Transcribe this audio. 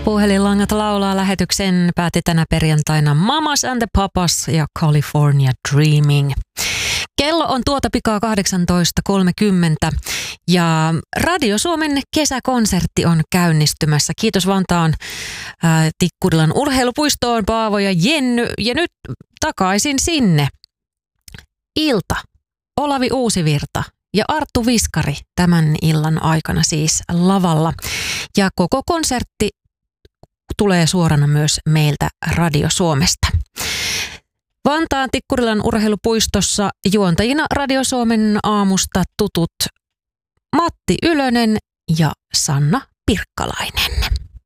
Puhelinlangat laulaa lähetyksen päätti tänä perjantaina Mamas and the Papas ja California Dreaming. Kello on tuota pikaa 18.30 ja Radio Suomen kesäkonsertti on käynnistymässä. Kiitos Vantaan Tikkurilan urheilupuistoon Paavo ja Jenny. Ja nyt takaisin sinne. Ilta, Olavi Uusivirta ja Arttu Viskari tämän illan aikana siis lavalla. Ja koko konsertti tulee suorana myös meiltä Radio Suomesta. Vantaan Tikkurilan urheilupuistossa juontajina Radio Suomen aamusta tutut Matti Ylönen ja Sanna Pirkkalainen.